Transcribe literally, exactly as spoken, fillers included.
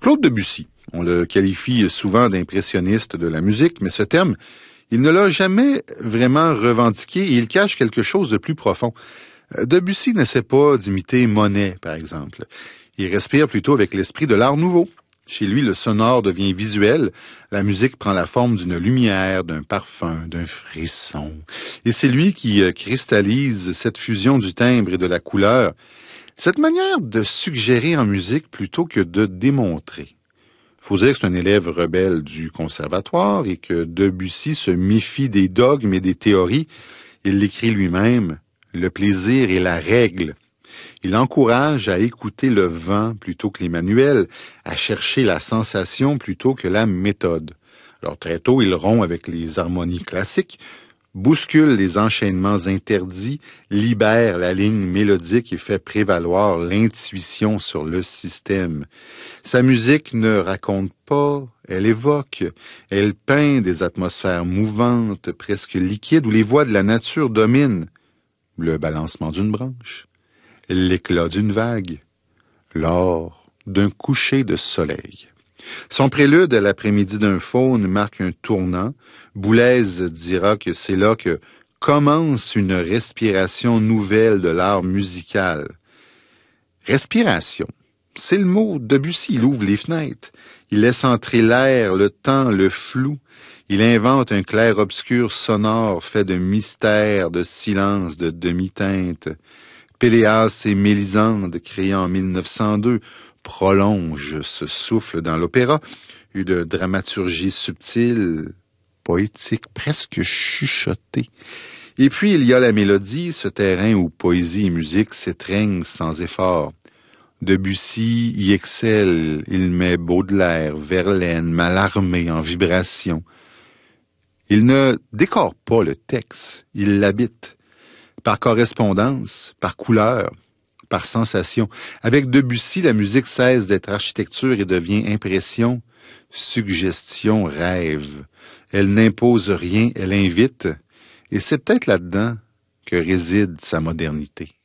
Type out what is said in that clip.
Claude Debussy, on le qualifie souvent d'impressionniste de la musique, mais ce terme, il ne l'a jamais vraiment revendiqué et il cache quelque chose de plus profond. Debussy n'essaie pas d'imiter Monet, par exemple. Il respire plutôt avec l'esprit de l'art nouveau. Chez lui, le sonore devient visuel, la musique prend la forme d'une lumière, d'un parfum, d'un frisson. Et c'est lui qui cristallise cette fusion du timbre et de la couleur, cette manière de suggérer en musique plutôt que de démontrer. Faut dire que c'est un élève rebelle du conservatoire et que Debussy se méfie des dogmes et des théories. Il l'écrit lui-même, le plaisir est la règle. Il encourage à écouter le vent plutôt que les manuels, à chercher la sensation plutôt que la méthode. Alors très tôt, il rompt avec les harmonies classiques, bouscule les enchaînements interdits, libère la ligne mélodique et fait prévaloir l'intuition sur le système. Sa musique ne raconte pas, elle évoque, elle peint des atmosphères mouvantes, presque liquides, où les voix de la nature dominent. Le balancement d'une branche, l'éclat d'une vague, l'or d'un coucher de soleil. Son prélude à l'après-midi d'un faune marque un tournant. Boulez dira que c'est là que commence une respiration nouvelle de l'art musical. Respiration, c'est le mot. Debussy, il ouvre les fenêtres. Il laisse entrer l'air, le temps, le flou. Il invente un clair-obscur sonore fait de mystère, de silence, de demi-teinte. Péléas et Mélisande, créé en mille neuf cent deux, prolonge ce souffle dans l'opéra, une dramaturgie subtile, poétique, presque chuchotée. Et puis il y a la mélodie, ce terrain où poésie et musique s'étreignent sans effort. Debussy y excelle, il met Baudelaire, Verlaine, Mallarmé en vibration. Il ne décore pas le texte, il l'habite. Par correspondance, par couleur, par sensation. Avec Debussy, la musique cesse d'être architecture et devient impression, suggestion, rêve. Elle n'impose rien, elle invite. Et c'est peut-être là-dedans que réside sa modernité.